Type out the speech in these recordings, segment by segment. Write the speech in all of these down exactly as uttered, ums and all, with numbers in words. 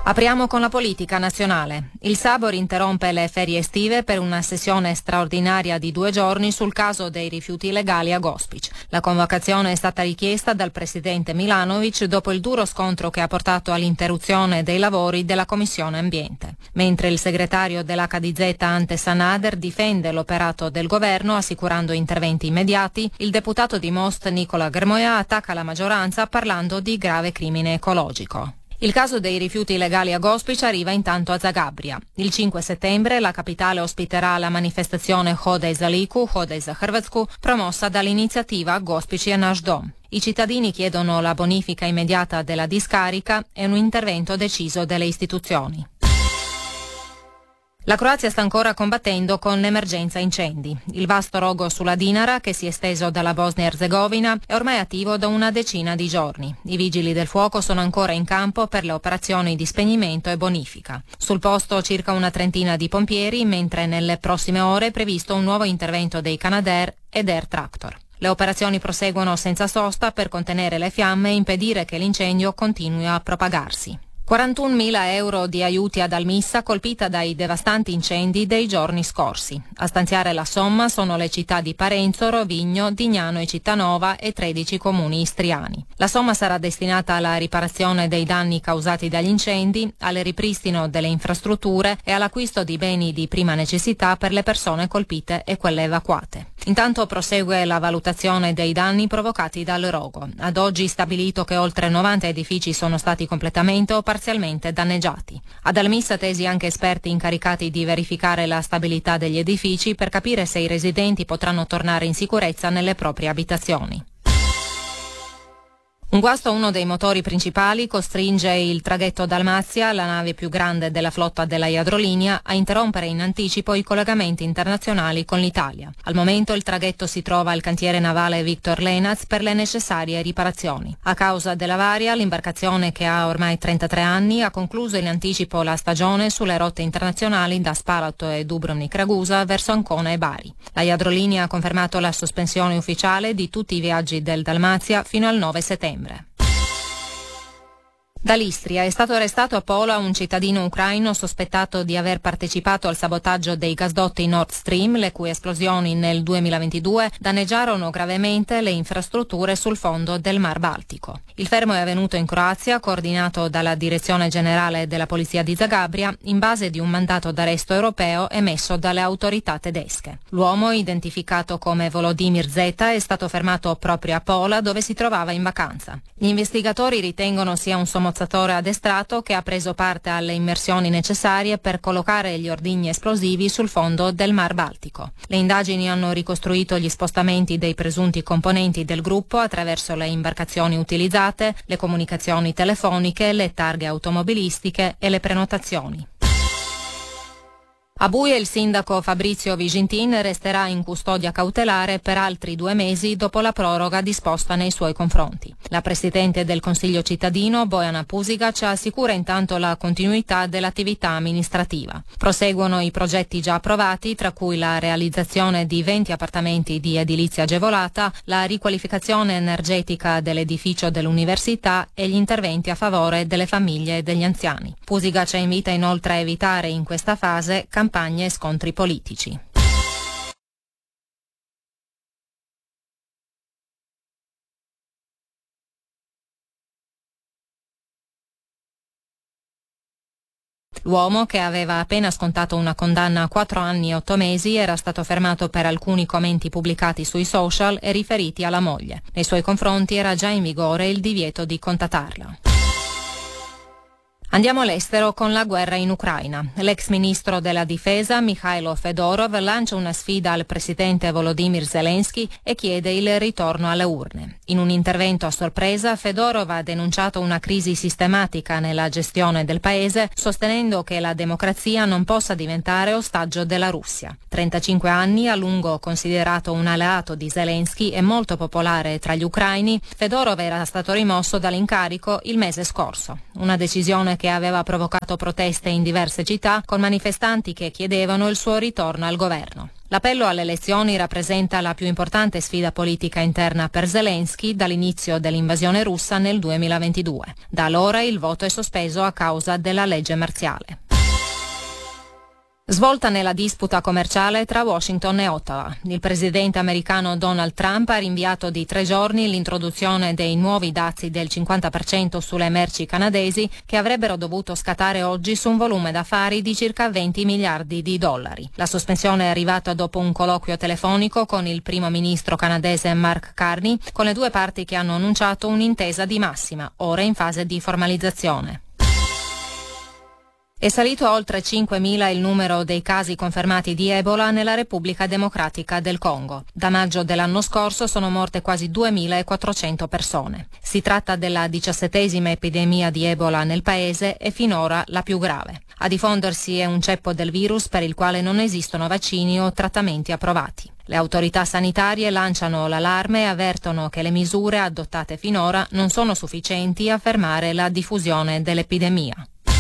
Apriamo con la politica nazionale. Il Sabor interrompe le ferie estive per una sessione straordinaria di due giorni sul caso dei rifiuti illegali a Gospić. La convocazione è stata richiesta dal presidente Milanović dopo il duro scontro che ha portato all'interruzione dei lavori della Commissione Ambiente. Mentre il segretario dell'H D Z Ante Sanader difende l'operato del governo assicurando interventi immediati, il deputato di Most Nicola Grmoja attacca la maggioranza parlando di grave crimine ecologico. Il caso dei rifiuti illegali a Gospić arriva intanto a Zagabria. Il cinque settembre la capitale ospiterà la manifestazione Hodaj za Liku, Hodaj za Hrvatsku, promossa dall'iniziativa Gospić je naš dom. I cittadini chiedono la bonifica immediata della discarica e un intervento deciso delle istituzioni. La Croazia sta ancora combattendo con l'emergenza incendi. Il vasto rogo sulla Dinara, che si è esteso dalla Bosnia-Erzegovina, è ormai attivo da una decina di giorni. I vigili del fuoco sono ancora in campo per le operazioni di spegnimento e bonifica. Sul posto circa una trentina di pompieri, mentre nelle prossime ore è previsto un nuovo intervento dei Canadair ed Air Tractor. Le operazioni proseguono senza sosta per contenere le fiamme e impedire che l'incendio continui a propagarsi. quarantunomila euro di aiuti ad Almissa colpita dai devastanti incendi dei giorni scorsi. A stanziare la somma sono le città di Parenzo, Rovigno, Dignano e Cittanova e tredici comuni istriani. La somma sarà destinata alla riparazione dei danni causati dagli incendi, al ripristino delle infrastrutture e all'acquisto di beni di prima necessità per le persone colpite e quelle evacuate. Intanto prosegue la valutazione dei danni provocati dal rogo. Ad oggi stabilito che oltre novanta edifici sono stati completamente o parzialmente danneggiati. Ad Almissa tesi anche esperti incaricati di verificare la stabilità degli edifici per capire se i residenti potranno tornare in sicurezza nelle proprie abitazioni. Un guasto a uno dei motori principali costringe il traghetto Dalmazia, la nave più grande della flotta della Jadrolinija, a interrompere in anticipo i collegamenti internazionali con l'Italia. Al momento il traghetto si trova al cantiere navale Viktor Lenac per le necessarie riparazioni. A causa dell'avaria, l'imbarcazione, che ha ormai trentatré anni, ha concluso in anticipo la stagione sulle rotte internazionali da Spalato e Dubrovnik-Ragusa verso Ancona e Bari. La Jadrolinija ha confermato la sospensione ufficiale di tutti i viaggi del Dalmazia fino al nove settembre. Dall'Istria è stato arrestato a Pola un cittadino ucraino sospettato di aver partecipato al sabotaggio dei gasdotti Nord Stream, le cui esplosioni nel duemilaventidue danneggiarono gravemente le infrastrutture sul fondo del Mar Baltico. Il fermo è avvenuto in Croazia, coordinato dalla Direzione Generale della Polizia di Zagabria, in base di un mandato d'arresto europeo emesso dalle autorità tedesche. L'uomo, identificato come Volodymyr Zeta, è stato fermato proprio a Pola, dove si trovava in vacanza. Gli investigatori ritengono sia un sommozzatore addestrato che ha preso parte alle immersioni necessarie per collocare gli ordigni esplosivi sul fondo del Mar Baltico. Le indagini hanno ricostruito gli spostamenti dei presunti componenti del gruppo attraverso le imbarcazioni utilizzate, le comunicazioni telefoniche, le targhe automobilistiche e le prenotazioni. A Buie il sindaco Fabrizio Vigintin resterà in custodia cautelare per altri due mesi dopo la proroga disposta nei suoi confronti. La presidente del Consiglio cittadino, Bojana Pusigac, assicura intanto la continuità dell'attività amministrativa. Proseguono i progetti già approvati, tra cui la realizzazione di venti appartamenti di edilizia agevolata, la riqualificazione energetica dell'edificio dell'università e gli interventi a favore delle famiglie e degli anziani. Pusigac invita inoltre a evitare in questa fase campagne e scontri politici. L'uomo, che aveva appena scontato una condanna a quattro anni e otto mesi, era stato fermato per alcuni commenti pubblicati sui social e riferiti alla moglie. Nei suoi confronti era già in vigore il divieto di contattarla. Andiamo all'estero con la guerra in Ucraina. L'ex ministro della difesa Mikhailo Fedorov lancia una sfida al presidente Volodymyr Zelensky e chiede il ritorno alle urne. In un intervento a sorpresa, Fedorov ha denunciato una crisi sistematica nella gestione del paese, sostenendo che la democrazia non possa diventare ostaggio della Russia. trentacinque anni, a lungo considerato un alleato di Zelensky e molto popolare tra gli ucraini, Fedorov era stato rimosso dall'incarico il mese scorso. Una decisione che aveva provocato proteste in diverse città, con manifestanti che chiedevano il suo ritorno al governo. L'appello alle elezioni rappresenta la più importante sfida politica interna per Zelensky dall'inizio dell'invasione russa nel duemilaventidue. Da allora il voto è sospeso a causa della legge marziale. Svolta nella disputa commerciale tra Washington e Ottawa. Il presidente americano Donald Trump ha rinviato di tre giorni l'introduzione dei nuovi dazi del cinquanta per cento sulle merci canadesi che avrebbero dovuto scattare oggi su un volume d'affari di circa venti miliardi di dollari. La sospensione è arrivata dopo un colloquio telefonico con il primo ministro canadese Mark Carney, con le due parti che hanno annunciato un'intesa di massima, ora in fase di formalizzazione. È salito a oltre cinquemila il numero dei casi confermati di Ebola nella Repubblica Democratica del Congo. Da maggio dell'anno scorso sono morte quasi duemilaquattrocento persone. Si tratta della diciassettesima epidemia di Ebola nel paese e finora la più grave. A diffondersi è un ceppo del virus per il quale non esistono vaccini o trattamenti approvati. Le autorità sanitarie lanciano l'allarme e avvertono che le misure adottate finora non sono sufficienti a fermare la diffusione dell'epidemia.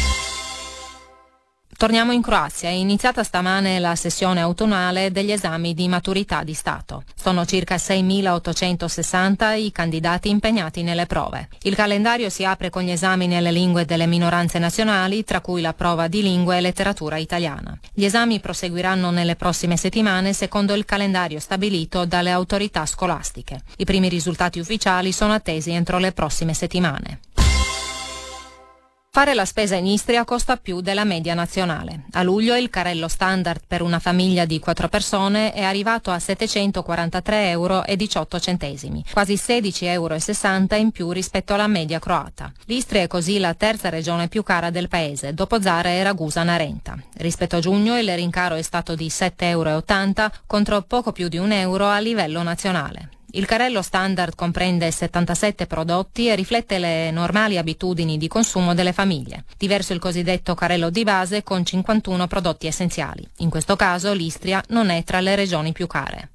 Torniamo in Croazia. È iniziata stamane la sessione autunnale degli esami di maturità di Stato. Sono circa seimilaottocentosessanta i candidati impegnati nelle prove. Il calendario si apre con gli esami nelle lingue delle minoranze nazionali, tra cui la prova di lingua e letteratura italiana. Gli esami proseguiranno nelle prossime settimane secondo il calendario stabilito dalle autorità scolastiche. I primi risultati ufficiali sono attesi entro le prossime settimane. Fare la spesa in Istria costa più della media nazionale. A luglio il carrello standard per una famiglia di quattro persone è arrivato a settecentoquarantatré euro e diciotto centesimi, quasi sedici euro e sessanta in più rispetto alla media croata. L'Istria è così la terza regione più cara del paese, dopo Zara e Ragusa-Narenta. Rispetto a giugno il rincaro è stato di sette euro e ottanta contro poco più di un euro a livello nazionale. Il carrello standard comprende settantasette prodotti e riflette le normali abitudini di consumo delle famiglie. Diverso il cosiddetto carrello di base con cinquantuno prodotti essenziali. In questo caso l'Istria non è tra le regioni più care.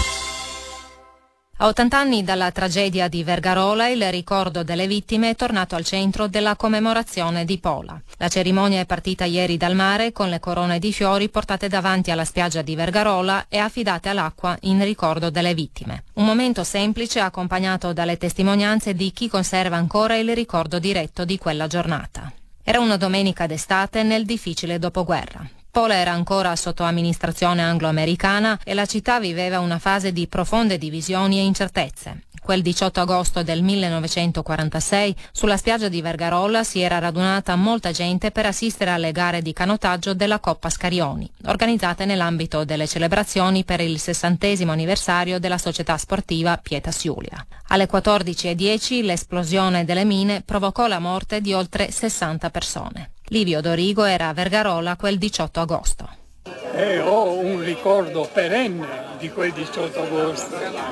A ottanta anni dalla tragedia di Vergarola, il ricordo delle vittime è tornato al centro della commemorazione di Pola. La cerimonia è partita ieri dal mare con le corone di fiori portate davanti alla spiaggia di Vergarola e affidate all'acqua in ricordo delle vittime. Un momento semplice accompagnato dalle testimonianze di chi conserva ancora il ricordo diretto di quella giornata. Era una domenica d'estate nel difficile dopoguerra. Pola era ancora sotto amministrazione anglo-americana e la città viveva una fase di profonde divisioni e incertezze. Quel diciotto agosto del millenovecentoquarantasei sulla spiaggia di Vergarola si era radunata molta gente per assistere alle gare di canottaggio della Coppa Scarioni, organizzate nell'ambito delle celebrazioni per il sessantesimo anniversario della società sportiva Pietas Julia. Alle quattordici e dieci l'esplosione delle mine provocò la morte di oltre sessanta persone. Livio Dorigo era a Vergarola quel diciotto agosto. E ho un ricordo perenne di quel diciotto agosto,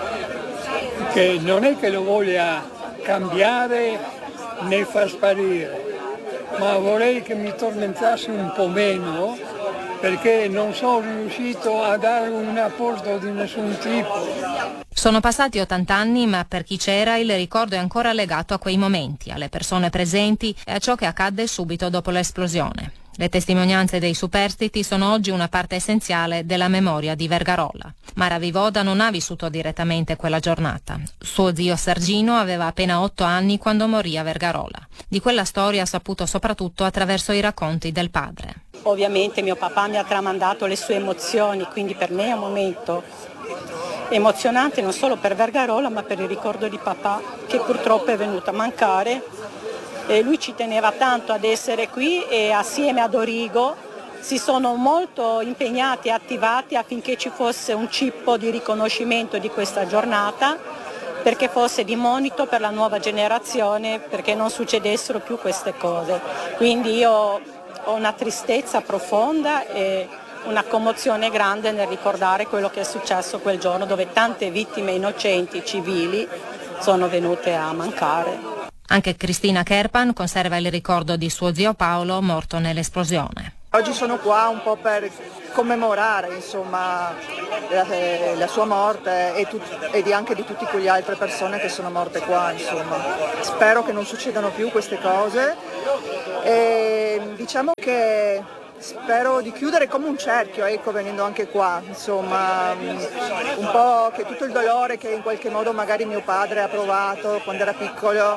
che non è che lo voglia cambiare né far sparire, ma vorrei che mi tormentasse un po' meno, perché non sono riuscito a dare un apporto di nessun tipo. Sono passati ottanta anni, ma per chi c'era il ricordo è ancora legato a quei momenti, alle persone presenti e a ciò che accadde subito dopo l'esplosione. Le testimonianze dei superstiti sono oggi una parte essenziale della memoria di Vergarola. Mara Vivoda non ha vissuto direttamente quella giornata. Suo zio Sergino aveva appena otto anni quando morì a Vergarola. Di quella storia ha saputo soprattutto attraverso i racconti del padre. Ovviamente mio papà mi ha tramandato le sue emozioni, quindi per me è un momento emozionante non solo per Vergarola ma per il ricordo di papà, che purtroppo è venuto a mancare. E lui ci teneva tanto ad essere qui e assieme a Dorigo si sono molto impegnati e attivati affinché ci fosse un cippo di riconoscimento di questa giornata, perché fosse di monito per la nuova generazione, perché non succedessero più queste cose. Quindi io ho una tristezza profonda e una commozione grande nel ricordare quello che è successo quel giorno, dove tante vittime innocenti civili sono venute a mancare. Anche Cristina Kerpan conserva il ricordo di suo zio Paolo morto nell'esplosione. Oggi sono qua un po' per commemorare insomma, la, la sua morte e, tut- e di anche di tutte quelle altre persone che sono morte qua. Insomma. Spero che non succedano più queste cose. E diciamo che spero di chiudere come un cerchio, ecco, venendo anche qua, insomma, un po' che tutto il dolore che in qualche modo magari mio padre ha provato quando era piccolo,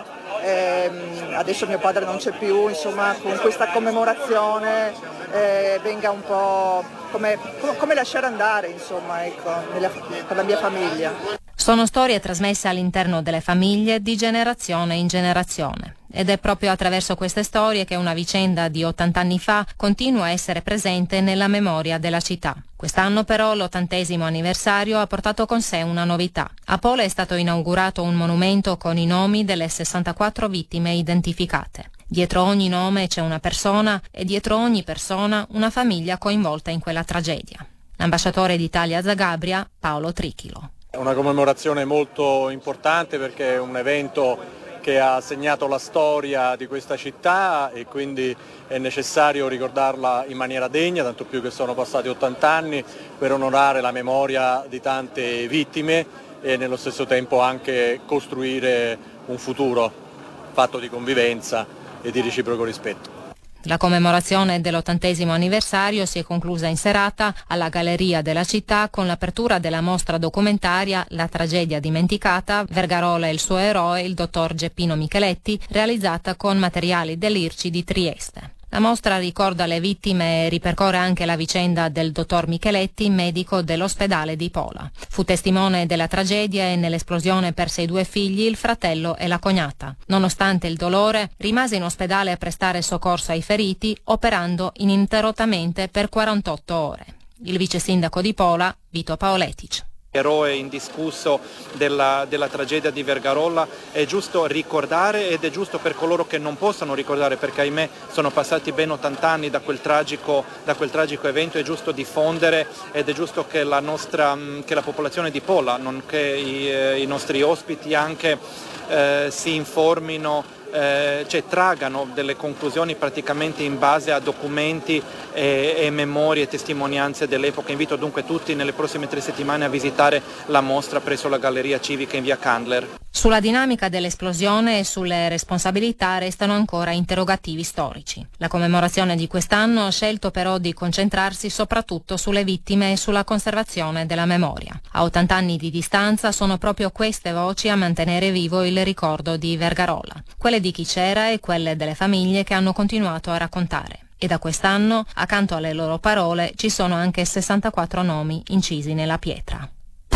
ehm, adesso mio padre non c'è più, insomma, con questa commemorazione eh, venga un po' come, come lasciare andare, insomma, ecco, nella, per la mia famiglia. Sono storie trasmesse all'interno delle famiglie di generazione in generazione. Ed è proprio attraverso queste storie che una vicenda di ottanta anni fa continua a essere presente nella memoria della città. Quest'anno però l'ottantesimo anniversario ha portato con sé una novità. A Pola è stato inaugurato un monumento con i nomi delle sessantaquattro vittime identificate. Dietro ogni nome c'è una persona e dietro ogni persona una famiglia coinvolta in quella tragedia. L'ambasciatore d'Italia a Zagabria, Paolo Trichilo. È una commemorazione molto importante perché è un evento che ha segnato la storia di questa città e quindi è necessario ricordarla in maniera degna, tanto più che sono passati ottanta anni, per onorare la memoria di tante vittime e nello stesso tempo anche costruire un futuro fatto di convivenza e di reciproco rispetto. La commemorazione dell'ottantesimo anniversario si è conclusa in serata alla Galleria della città con l'apertura della mostra documentaria La tragedia dimenticata, Vergarola e il suo eroe, il dottor Geppino Micheletti, realizzata con materiali dell'I R C I di Trieste. La mostra ricorda le vittime e ripercorre anche la vicenda del dottor Micheletti, medico dell'ospedale di Pola. Fu testimone della tragedia e nell'esplosione perse i due figli, il fratello e la cognata. Nonostante il dolore, rimase in ospedale a prestare soccorso ai feriti, operando ininterrottamente per quarantotto ore. Il vice sindaco di Pola, Vito Paoletic. Eroe indiscusso della, della tragedia di Vergarolla, è giusto ricordare ed è giusto per coloro che non possono ricordare, perché ahimè sono passati ben ottanta anni da quel tragico, da quel tragico evento, è giusto diffondere ed è giusto che la, nostra, che la popolazione di Pola, nonché i, i nostri ospiti anche eh, si informino, Eh, cioè traggano delle conclusioni praticamente in base a documenti e, e memorie e testimonianze dell'epoca. Invito dunque tutti nelle prossime tre settimane a visitare la mostra presso la Galleria Civica in via Candler. Sulla dinamica dell'esplosione e sulle responsabilità restano ancora interrogativi storici. La commemorazione di quest'anno ha scelto però di concentrarsi soprattutto sulle vittime e sulla conservazione della memoria. A ottanta anni di distanza sono proprio queste voci a mantenere vivo il ricordo di Vergarola, quelle di chi c'era e quelle delle famiglie che hanno continuato a raccontare. E da quest'anno, accanto alle loro parole, ci sono anche sessantaquattro nomi incisi nella pietra.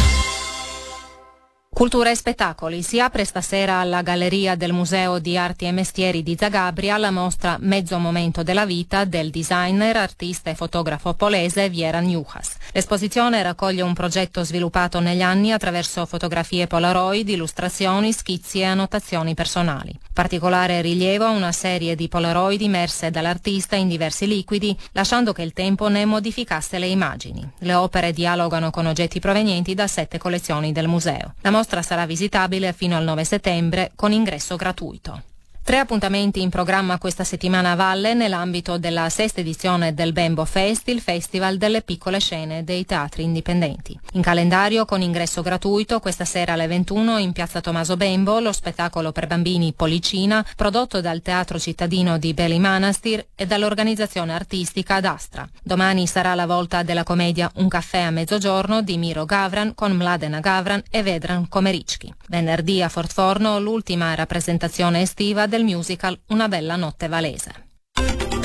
Cultura e spettacoli. Si apre stasera alla Galleria del Museo di Arti e Mestieri di Zagabria la mostra Mezzo momento della vita del designer, artista e fotografo polese Vieran Juhas. L'esposizione raccoglie un progetto sviluppato negli anni attraverso fotografie Polaroid, illustrazioni, schizzi e annotazioni personali. Particolare rilievo a una serie di Polaroid immerse dall'artista in diversi liquidi, lasciando che il tempo ne modificasse le immagini. Le opere dialogano con oggetti provenienti da sette collezioni del museo. La mostra sarà visitabile fino al nove settembre con ingresso gratuito. Tre appuntamenti in programma questa settimana a valle nell'ambito della sesta edizione del Bembo Fest, il festival delle piccole scene dei teatri indipendenti. In calendario con ingresso gratuito questa sera alle ventuno in piazza Tommaso Bembo lo spettacolo per bambini Policina, prodotto dal Teatro Cittadino di Beli Manastir e dall'organizzazione artistica Ad Astra. Domani sarà la volta della commedia Un caffè a mezzogiorno di Miro Gavran con Mladena Gavran e Vedran Komerički. Venerdì a Fortforno l'ultima rappresentazione estiva del musical Una bella notte valese.